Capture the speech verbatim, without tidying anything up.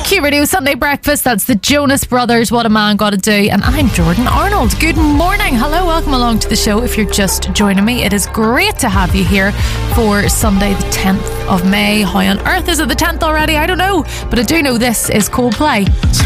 Q Radio Sunday Breakfast. That's the Jonas Brothers, What a Man Gotta Do. And I'm Jordan Arnold. Good morning. Hello, welcome along to the show. If you're just joining me, it is great to have you here for Sunday the tenth of May. How on earth is it the tenth already? I don't know, but I do know this is Coldplay.